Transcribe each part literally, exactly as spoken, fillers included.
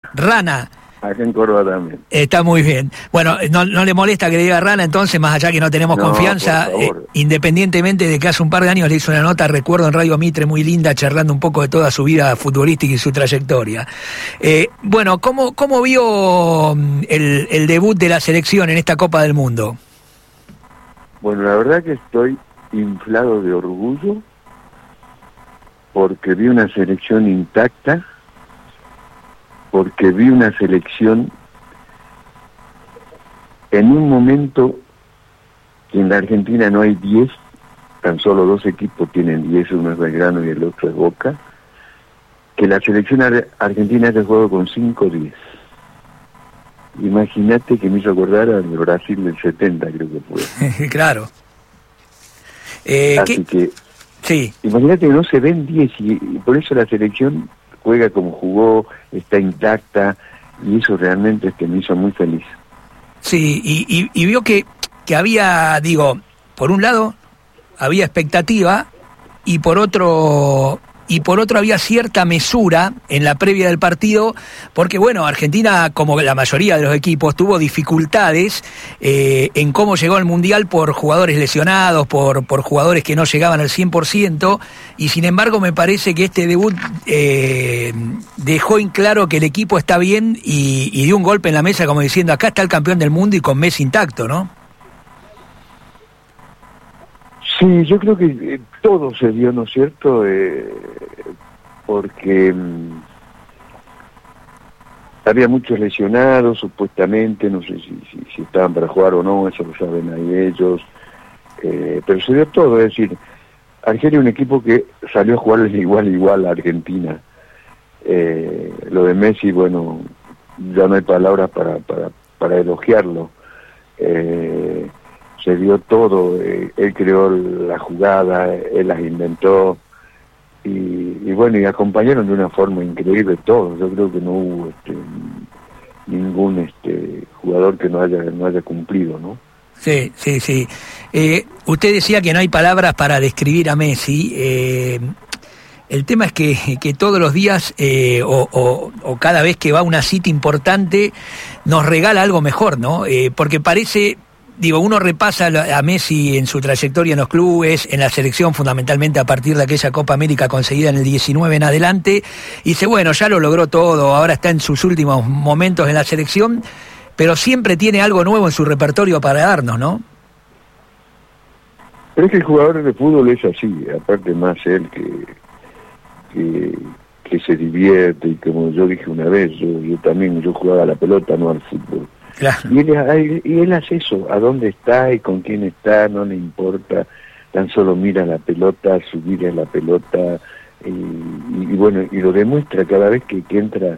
Rana. Acá en Córdoba también. Está muy bien. Bueno, no, no le molesta que le diga Rana, entonces, más allá que no tenemos no, confianza, eh, independientemente de que hace un par de años le hizo una nota, recuerdo en Radio Mitre muy linda, charlando un poco de toda su vida futbolística y su trayectoria. Eh, bueno, ¿cómo, cómo vio el, el debut de la selección en esta Copa del Mundo? Bueno, la verdad que estoy inflado de orgullo porque vi una selección intacta, porque vi una selección en un momento que en la Argentina no hay diez, tan solo dos equipos tienen diez, uno es Belgrano y el otro es Boca, que la selección ar- argentina haya jugado con cinco diez. Imagínate que me hizo acordar al Brasil del setenta, creo que fue. Claro. Eh, Así ¿qué? que, sí. Imagínate que no se ven diez y, y por eso la selección juega como jugó, está intacta, y eso realmente es que me hizo muy feliz. Sí, y, y, y vio que, que había, digo, por un lado, había expectativa, y por otro... y por otro había cierta mesura en la previa del partido, porque bueno, Argentina, como la mayoría de los equipos, tuvo dificultades eh, en cómo llegó al Mundial por jugadores lesionados, por, por jugadores que no llegaban al cien por ciento, y sin embargo me parece que este debut eh, dejó en claro que el equipo está bien y, y dio un golpe en la mesa como diciendo, acá está el campeón del mundo y con Messi intacto, ¿no? Sí, yo creo que eh, todo se dio, ¿no es cierto? Eh, porque mmm, había muchos lesionados, supuestamente, no sé si, si, si estaban para jugar o no, eso lo saben ahí ellos, eh, pero se dio todo, es decir, Argelia es un equipo que salió a jugar igual igual a Argentina. Eh, lo de Messi, bueno, ya no hay palabras para, para, para elogiarlo. Eh, se dio todo, eh, él creó la jugada, él las inventó, y, y bueno, y acompañaron de una forma increíble todos. Yo creo que no hubo este, ningún este jugador que no haya no haya cumplido, ¿no? Sí, sí, sí. Eh, usted decía que no hay palabras para describir a Messi. Eh, el tema es que, que todos los días eh, o, o, o cada vez que va a una cita importante nos regala algo mejor, ¿no? Eh, porque parece... Digo, uno repasa a Messi en su trayectoria en los clubes, en la selección fundamentalmente a partir de aquella Copa América conseguida en el diecinueve en adelante, y dice, bueno, ya lo logró todo, ahora está en sus últimos momentos en la selección, pero siempre tiene algo nuevo en su repertorio para darnos, ¿no? Pero es que el jugador de fútbol es así, aparte más él que, que, que se divierte, y como yo dije una vez, yo, yo también, yo jugaba a la pelota, no al fútbol. Claro. Y, él, y él hace eso, a dónde está y con quién está, no le importa, tan solo mira la pelota, subir a la pelota, y, y, y bueno, y lo demuestra cada vez que, que entra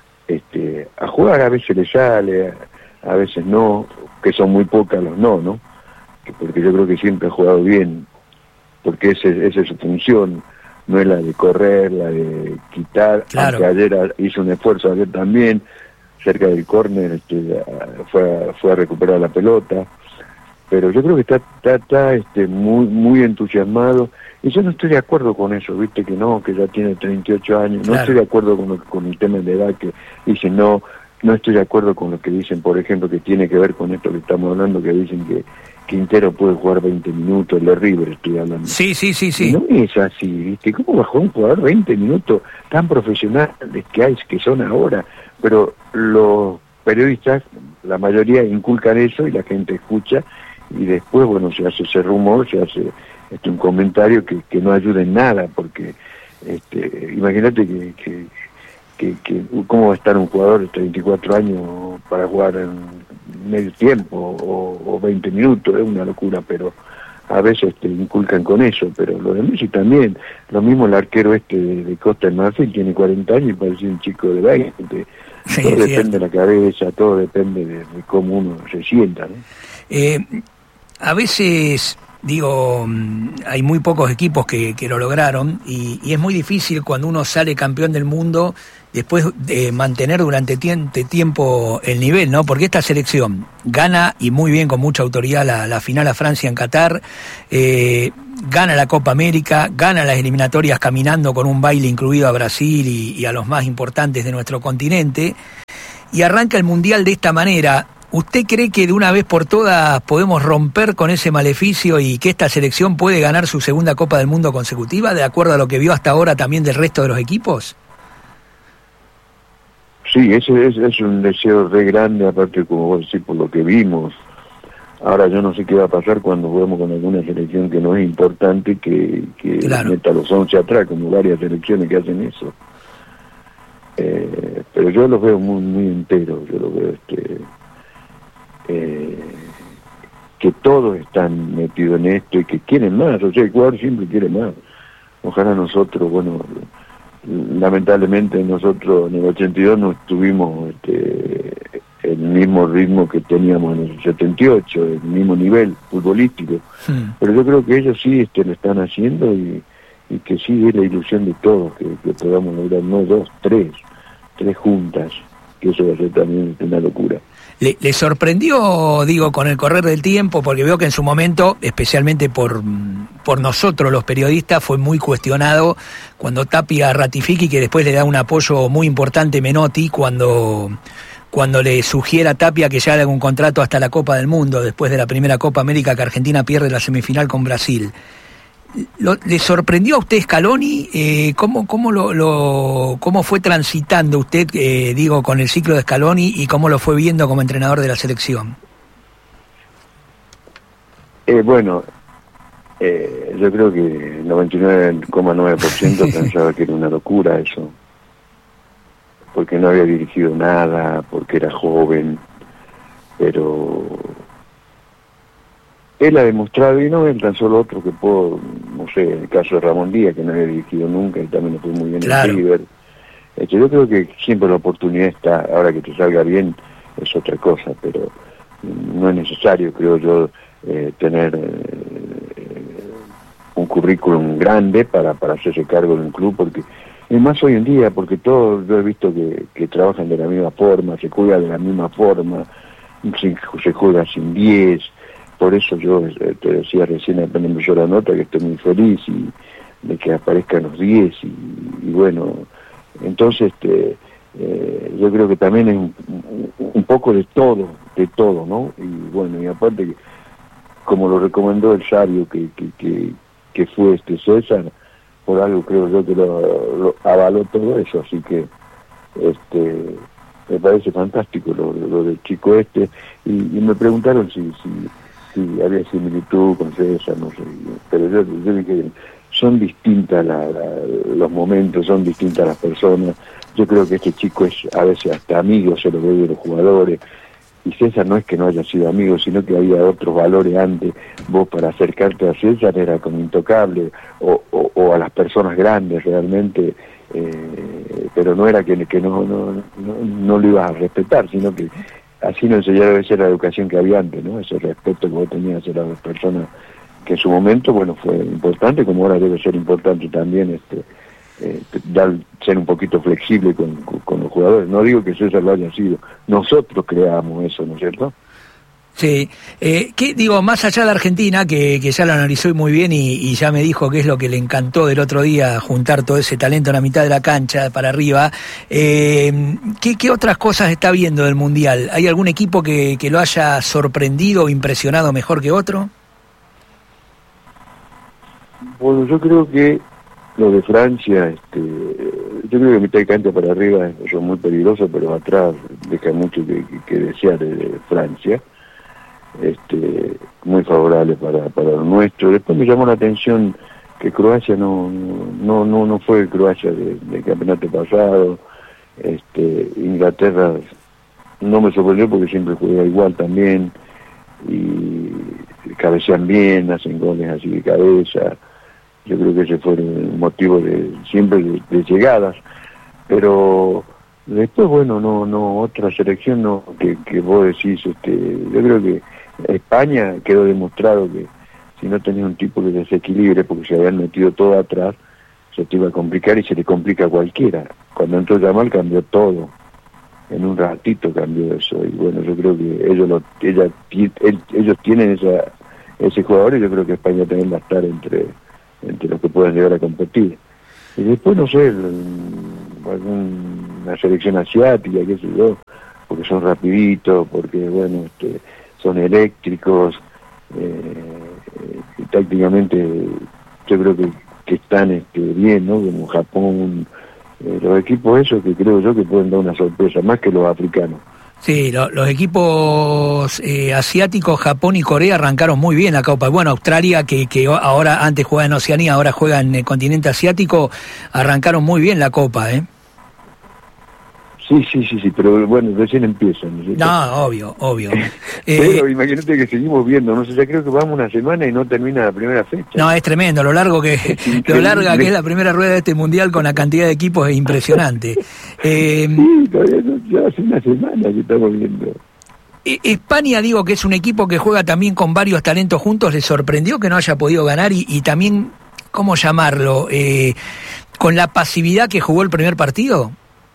este, a jugar. A veces le sale, a, a veces no, que son muy pocas los no, ¿no? Porque yo creo que siempre ha jugado bien, porque ese, esa es su función, no es la de correr, la de quitar, claro. Aunque ayer hizo un esfuerzo, ayer también, cerca del córner, este, fue, a, fue a recuperar la pelota, pero yo creo que está, está, está este, muy, muy entusiasmado, y yo no estoy de acuerdo con eso, viste que no, que ya tiene treinta y ocho años, claro. No estoy de acuerdo con, lo, con el tema de edad, que dicen no, no estoy de acuerdo con lo que dicen, por ejemplo, que tiene que ver con esto que estamos hablando, que dicen que Quintero puede jugar veinte minutos, el de River estoy hablando. Sí, sí, sí, sí. No es así, ¿viste? ¿Cómo va a jugar un jugador veinte minutos tan profesionales que hay, que son ahora? Pero los periodistas, la mayoría inculcan eso y la gente escucha, y después, bueno, se hace ese rumor, se hace este, un comentario que, que no ayuda en nada, porque este, imagínate que, que, que, que cómo va a estar un jugador de treinta y cuatro años para jugar en medio tiempo o, o veinte minutos, es una locura, pero a veces te inculcan con eso. Pero lo de Messi también, lo mismo el arquero este de, de Costa del Marfil, tiene cuarenta años y parece un chico de veinte. Sí, todo depende cierto. de la cabeza, todo depende de, de cómo uno se sienta, ¿no? Eh, a veces, digo, hay muy pocos equipos que, que lo lograron, y, y es muy difícil cuando uno sale campeón del mundo después de mantener durante tie- tiempo el nivel, ¿no? Porque esta selección gana, y muy bien, con mucha autoridad, la, la final a Francia en Qatar, eh, gana la Copa América, gana las eliminatorias caminando con un baile incluido a Brasil y, y a los más importantes de nuestro continente, y arranca el Mundial de esta manera. ¿Usted cree que de una vez por todas podemos romper con ese maleficio y que esta selección puede ganar su segunda Copa del Mundo consecutiva, de acuerdo a lo que vio hasta ahora también del resto de los equipos? Sí, ese es, es un deseo re grande, aparte, como vos decís, por lo que vimos. Ahora yo no sé qué va a pasar cuando juguemos con alguna selección que no es importante, que, que claro, meta los once atrás, como varias selecciones que hacen eso. Eh, pero yo los veo muy, muy enteros, yo los veo este... Eh, que todos están metidos en esto y que quieren más, o sea, el jugador siempre quiere más. Ojalá nosotros, bueno, lamentablemente nosotros en el ochenta y dos no tuvimos este, el mismo ritmo que teníamos en el setenta y ocho, el mismo nivel futbolístico, sí, pero yo creo que ellos sí este, lo están haciendo y, y que sí es la ilusión de todos, que, que podamos lograr no dos, tres, tres juntas, que eso va a ser también una locura. ¿Le, ¿Le sorprendió, digo, con el correr del tiempo? Porque veo que en su momento, especialmente por, por nosotros los periodistas, fue muy cuestionado cuando Tapia ratifica y que después le da un apoyo muy importante Menotti cuando, cuando le sugiere a Tapia que ya haga un contrato hasta la Copa del Mundo, después de la primera Copa América que Argentina pierde la semifinal con Brasil. Lo, ¿Le sorprendió a usted Scaloni? Eh, ¿Cómo cómo lo, lo cómo fue transitando usted, eh, digo, con el ciclo de Scaloni y cómo lo fue viendo como entrenador de la selección? Eh, bueno, eh, yo creo que el noventa y nueve coma nueve por ciento pensaba que era una locura eso, porque no había dirigido nada, porque era joven, pero... él ha demostrado, y no él tan solo otro que puedo, no sé, el caso de Ramón Díaz, que no había dirigido nunca y también lo fue muy bien, claro, en River. Este, yo creo que siempre la oportunidad está, ahora que te salga bien es otra cosa, pero no es necesario, creo yo, eh, tener eh, un currículum grande para, para hacerse cargo de un club, porque es más hoy en día, porque todos yo he visto que, que trabajan de la misma forma, se juega de la misma forma, se, se juega sin diez. Por eso yo eh, te decía recién, apenas me dio la nota, que estoy muy feliz y de que aparezcan los diez y, y bueno, entonces este, eh, yo creo que también es un, un poco de todo, de todo, ¿no? Y bueno, y aparte, como lo recomendó el sabio que, que, que, que fue este César, por algo creo yo que lo, lo avaló todo eso, así que este me parece fantástico lo, lo del chico este, y, y me preguntaron si... si sí, había similitud con César, no sé, pero yo, yo dije, son distintas la, la, los momentos, son distintas las personas. Yo creo que este chico es a veces hasta amigo, se lo ve de los jugadores, y César no es que no haya sido amigo, sino que había otros valores antes. Vos para acercarte a César era como intocable, o, o, o a las personas grandes realmente, eh, pero no era que, que no, no, no, no lo ibas a respetar, sino que así no enseñaba, debe ser la educación que había antes, ¿no? Ese respeto que vos tenías hacia las personas que en su momento, bueno, fue importante, como ahora debe ser importante también este eh, dar, ser un poquito flexible con, con, con los jugadores. No digo que César lo haya sido, nosotros creamos eso, ¿no es cierto? Sí, eh, ¿qué, digo, más allá de Argentina, que, que ya lo analizó muy bien y, y ya me dijo que es lo que le encantó del otro día, juntar todo ese talento en la mitad de la cancha para arriba, eh, ¿qué, ¿qué otras cosas está viendo del Mundial? ¿Hay algún equipo que, que lo haya sorprendido o impresionado mejor que otro? Bueno, yo creo que lo de Francia, este, yo creo que mitad de cancha para arriba es muy peligroso, pero atrás deja mucho que, que, que desear de, de Francia. Este, muy favorable para, para lo nuestro. Después me llamó la atención que Croacia no no no no fue Croacia del de campeonato pasado. Este, Inglaterra no me sorprendió porque siempre juega igual también y cabecean bien, hacen goles así de cabeza. Yo creo que ese fue el motivo de siempre de, de llegadas, pero después bueno no no otra selección no que, que vos decís, este, yo creo que España quedó demostrado que si no tenía un tipo de desequilibrio, porque se habían metido todo atrás, se te iba a complicar y se le complica a cualquiera. Cuando entró Yamal cambió todo, en un ratito cambió eso, y bueno, yo creo que ellos lo, ella, él, ellos tienen esa, ese jugador, y yo creo que España también va a estar entre, entre los que puedan llegar a competir. Y después, no sé, el, alguna selección asiática, qué sé yo, porque son rapiditos, porque bueno, este, son eléctricos, eh, y tácticamente yo creo que, que están este, bien, ¿no? Como Japón, eh, los equipos esos que creo yo que pueden dar una sorpresa, más que los africanos. Sí, lo, los equipos eh, asiáticos, Japón y Corea arrancaron muy bien la Copa. Bueno, Australia, que, que ahora antes jugaba en Oceanía, ahora juega en el continente asiático, arrancaron muy bien la Copa, ¿eh? Sí, sí, sí, sí, pero bueno, recién empiezan. ¿No? No, obvio, obvio. Pero eh, imagínate que seguimos viendo, no sé, ya creo que vamos una semana y no termina la primera fecha. No, es tremendo, lo largo que lo larga que es la primera rueda de este mundial con la cantidad de equipos es impresionante. Eh, sí, todavía no, ya hace una semana que estamos viendo. España, digo, que es un equipo que juega también con varios talentos juntos, ¿le sorprendió que no haya podido ganar? Y, y también, ¿cómo llamarlo? Eh, ¿Con la pasividad que jugó el primer partido?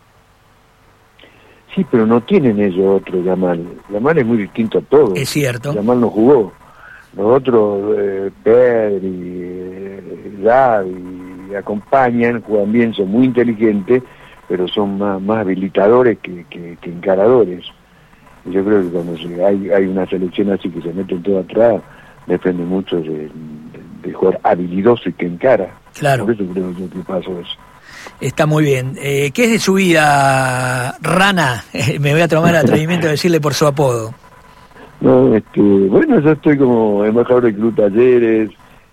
Sí, pero no tienen ellos otro Yamal. Yamal es muy distinto a todos. Es cierto. Yamal no jugó. Los otros, eh, Pedri, eh, Gavi, acompañan, juegan bien, son muy inteligentes, pero son más, más habilitadores que, que, que encaradores. Y yo creo que cuando se, hay, hay una selección así que se meten todo atrás, depende mucho de, de, de jugar habilidoso y que encara. Claro. Por eso creo yo que pasó eso. Está muy bien. Eh, ¿Qué es de su vida, Rana? Me voy a tomar el atrevimiento de decirle por su apodo. No, este, bueno, yo estoy como embajador del Club Talleres,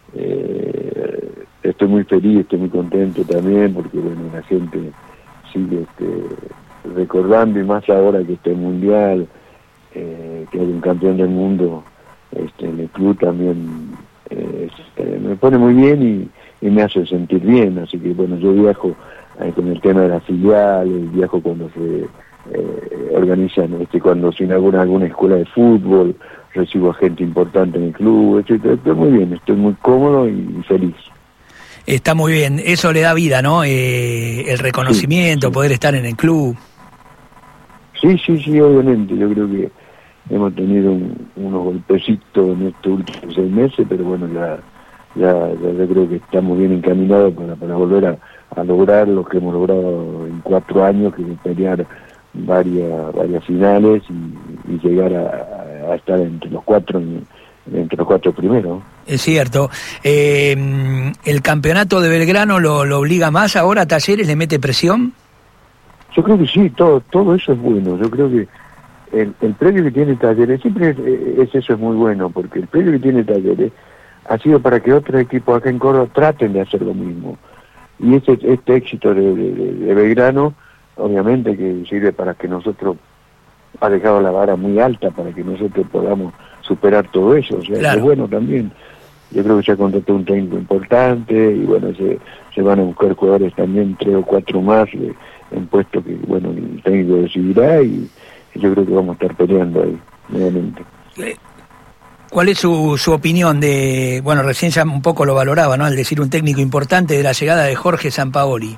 eh, estoy muy feliz, estoy muy contento también, porque bueno, la gente sigue este, recordando, y más ahora que está el Mundial, eh, que hay un campeón del mundo este, en el club también, eh, eh, me pone muy bien y, y me hace sentir bien, así que bueno, yo viajo eh, con el tema de las filiales, viajo cuando se eh, organizan, este, cuando se inaugura alguna escuela de fútbol, recibo a gente importante en el club, etcétera. Estoy muy bien, estoy muy cómodo y feliz. Está muy bien, eso le da vida, ¿no? Eh, el reconocimiento, sí, sí. Poder estar en el club. Sí, sí, sí, obviamente, yo creo que hemos tenido un, unos golpecitos en estos últimos seis meses, pero bueno, ya, ya, ya yo creo que estamos bien encaminados para, para volver a, a lograr lo que hemos logrado en cuatro años, que es pelear varias, varias finales y, y llegar a, a estar entre los cuatro entre los cuatro primeros. Es cierto. Eh, ¿El campeonato de Belgrano lo, lo obliga más ahora a Talleres? ¿Le mete presión? Yo creo que sí, todo todo eso es bueno. Yo creo que el, el premio que tiene Talleres, siempre es, es eso es muy bueno, porque el premio que tiene Talleres ha sido para que otros equipos acá en Córdoba traten de hacer lo mismo. Y este, este éxito de, de, de Belgrano, obviamente que sirve para que nosotros, ha dejado la vara muy alta para que nosotros podamos superar todo eso, o sea, claro. Es bueno también. Yo creo que se ha contratado un técnico importante y bueno, se, se van a buscar jugadores también, tres o cuatro más eh, en puestos que, bueno, el técnico decidirá y, y yo creo que vamos a estar peleando ahí, nuevamente. ¿Cuál es su, su opinión de, bueno, recién ya un poco lo valoraba, ¿no?, al decir un técnico importante, de la llegada de Jorge Sampaoli?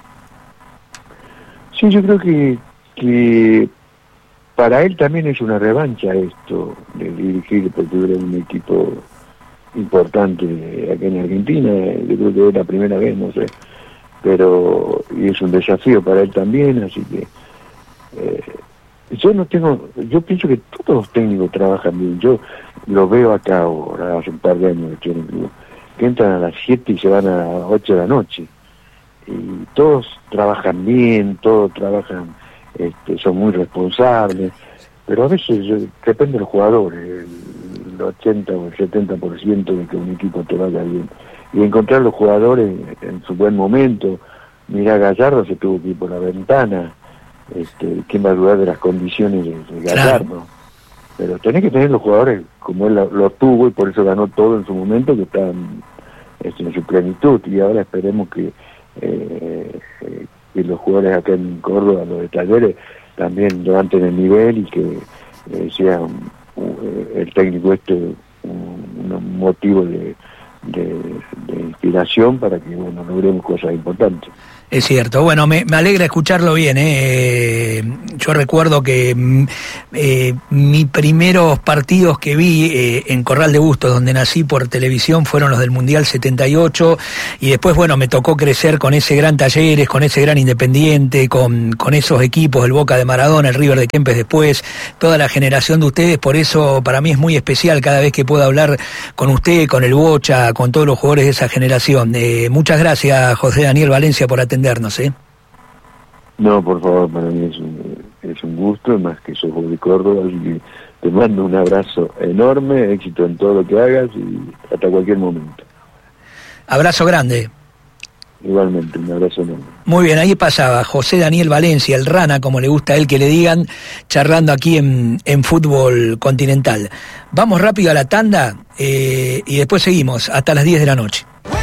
Sí, yo creo que, que para él también es una revancha esto, de dirigir, porque era un equipo importante acá en Argentina, yo creo que es la primera vez, no sé, pero y es un desafío para él también, así que eh, yo no tengo, yo pienso que todos los técnicos trabajan bien, yo lo veo acá ahora, hace un par de años que estoy en el club, que entran a las siete y se van a las ocho de la noche, y todos trabajan bien, todos trabajan, este, son muy responsables, pero a veces yo, depende del jugador, el ochenta o el setenta por ciento de que un equipo te vaya bien, y encontrar los jugadores en su buen momento. Mira, Gallardo se tuvo que ir por la ventana, este, ¿quién va a dudar de las condiciones de, de Gallardo? Claro. Pero tenés que tener los jugadores como él lo, lo tuvo, y por eso ganó todo en su momento, que estaban este, en su plenitud, y ahora esperemos que Eh, eh, que los jugadores acá en Córdoba, los de Talleres, también levanten el nivel y que eh, sea un, un, el técnico este un, un motivo de, de, de inspiración para que bueno logremos cosas importantes. Es cierto. Bueno, me, me alegra escucharlo bien. ¿eh? Yo recuerdo que eh, mis primeros partidos que vi eh, en Corral de Bustos, donde nací por televisión, fueron los del Mundial setenta y ocho, y después, bueno, me tocó crecer con ese gran Talleres, con ese gran Independiente, con, con esos equipos, el Boca de Maradona, el River de Kempes después, toda la generación de ustedes. Por eso para mí es muy especial cada vez que puedo hablar con usted, con el Bocha, con todos los jugadores de esa generación. Eh, muchas gracias, José Daniel Valencia, por atender. ¿eh? No, por favor, para mí es un, es un gusto, más que sos de Córdoba, así que te mando un abrazo enorme, éxito en todo lo que hagas y hasta cualquier momento. Abrazo grande. Igualmente, un abrazo enorme. Muy bien, ahí pasaba José Daniel Valencia, el Rana, como le gusta a él que le digan, charlando aquí en, en Fútbol Continental. Vamos rápido a la tanda eh, y después seguimos hasta las diez de la noche.